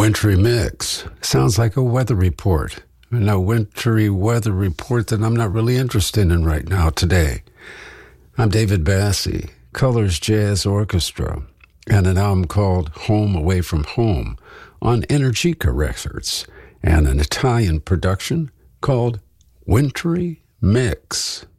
Wintry mix. Sounds like a weather report. And a wintry weather report that I'm not really interested in right now today. I'm David Bassi, Colors Jazz Orchestra, and an album called Home Away from Home on Energica Records, and an Italian production called Wintry Mix.